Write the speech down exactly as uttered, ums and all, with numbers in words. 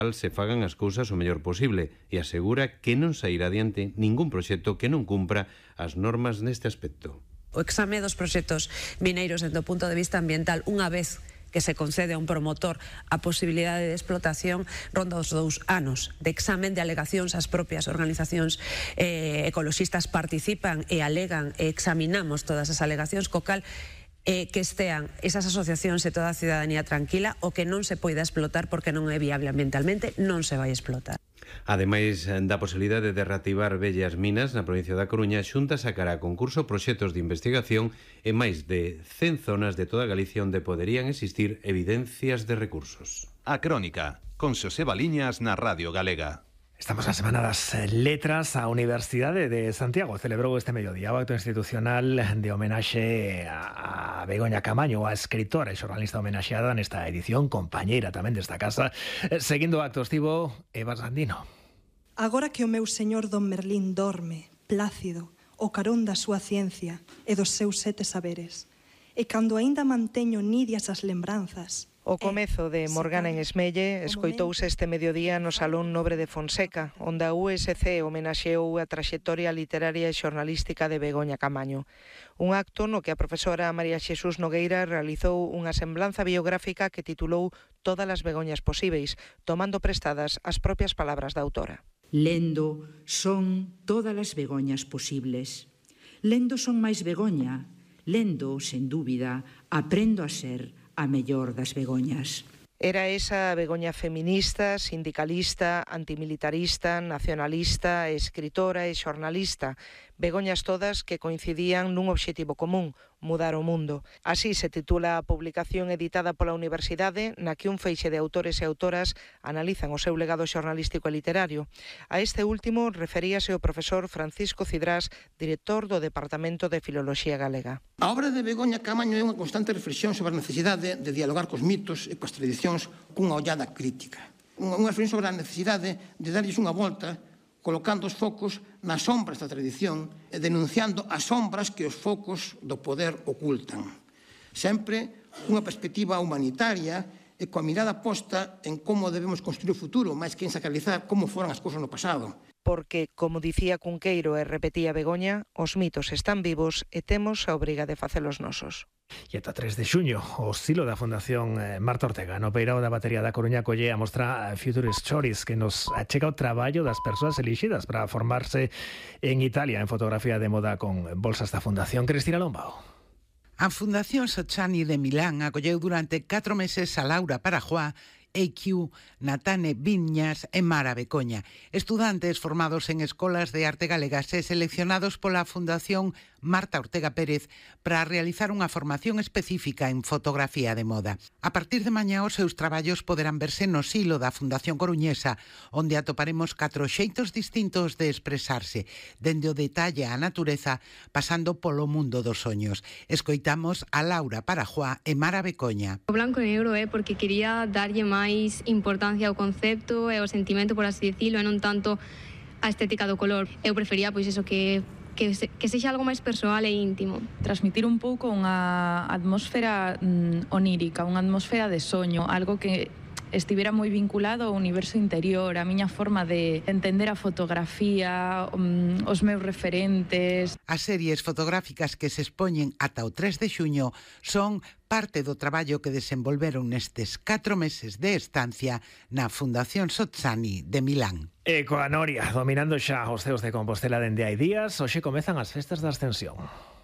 se fagan as cousas o mellor posible e asegura que non sairá adiante ningún proxecto que non cumpra as normas neste aspecto. O exame dos proxectos mineiros desde o punto de vista ambiental, unha vez que se concede a un promotor a posibilidade de explotación, ronda os dous anos de examen de alegacións. As propias organizacións eh, ecoloxistas participan e alegan e examinamos todas as alegacións, co cal eh, que estean esas asociacións e toda a ciudadanía tranquila. O que non se poida explotar porque non é viable ambientalmente non se vai explotar. Ademais da posibilidade de reactivar vellas minas na provincia da Coruña, a Xunta sacará a concurso proxectos de investigación en máis de cen zonas de toda Galicia onde poderían existir evidencias de recursos. A Crónica, con Xosé Baliñas na Radio Galega. Estamos na Semana das Letras. A Universidade de Santiago celebrou este mediodía o acto institucional de homenaxe a Begoña Camaño, a escritora e xornalista homenaxeada nesta edición, compañeira tamén desta casa. Seguindo o acto estivo Eva Sandino. Agora que o meu señor Don Merlín dorme, plácido, o carón da súa ciencia e dos seus sete saberes, e cando aínda manteño nidias as lembranzas. O comezo de Morgana en Esmelle escoitouse este mediodía no Salón Nobre de Fonseca, onde a U S C homenaxeou a traxectoria literaria e xornalística de Begoña Camaño. Un acto no que a profesora María Xesús Nogueira realizou unha semblanza biográfica que titulou Todas as Begoñas posíveis, tomando prestadas as propias palabras da autora. Lendo son todas as Begoñas posibles. Lendo son máis Begoña. Lendo, sen dúbida, aprendo a ser a mellor das Begoñas. Era esa Begoña feminista, sindicalista, antimilitarista, nacionalista, escritora e xornalista. Begoñas todas que coincidían nun obxectivo común, mudar o mundo. Así se titula a publicación editada pola Universidade, na que un feixe de autores e autoras analizan o seu legado xornalístico e literario. A este último referíase o profesor Francisco Cidrás, director do Departamento de Filoloxía Galega. A obra de Begoña Camaño é unha constante reflexión sobre a necesidade de dialogar cos mitos e coas tradicións cunha ollada crítica. Unha reflexión sobre a necesidade de darlles unha volta colocando os focos nas sombras da tradición e denunciando as sombras que os focos do poder ocultan. Sempre unha perspectiva humanitaria e coa mirada posta en como debemos construir o futuro, máis que en sacralizar como foran as cousas no pasado. Porque, como dicía Cunqueiro e repetía Begoña, os mitos están vivos e temos a obriga de facelos nosos. E ata tres de xuño, o silo da Fundación Marta Ortega no Peirao da Batería da Coruña colle a mostra Future Stories, que nos achega o traballo das persoas elixidas para formarse en Italia en fotografía de moda con bolsas da Fundación. Cristina Lombao. A Fundación Sozzani de Milán acolleu durante catro meses a Laura Parajuá, A Q, Natane Viñas e Mara Becoña, estudantes formados en escolas de arte galegas e seleccionados pola Fundación Marta Ortega Pérez para realizar unha formación específica en fotografía de moda. A partir de mañá os seus traballos poderán verse no silo da Fundación Coruñesa, onde atoparemos catro xeitos distintos de expresarse, dende o detalle á natureza, pasando polo mundo dos soños. Escoitamos a Laura Parajuá e Mara Becoña. O blanco e negro é porque quería darlle máis importancia ao concepto e ao sentimento, por así dicilo, e non tanto a estética do color. Eu prefería, pois, eso, que que, se, que sexa algo máis persoal e íntimo. Transmitir un pouco unha atmosfera mm, onírica, unha atmosfera de soño, algo que estivera moi vinculado ao universo interior, a miña forma de entender a fotografía, um, os meus referentes. As series fotográficas que se expoñen ata o tres de xuño son parte do traballo que desenvolveron nestes catro meses de estancia na Fundación Sozzani de Milán. E coa Noria, dominando xa os ceos de Compostela dende hai días, hoxe comezan as festas da Ascensión.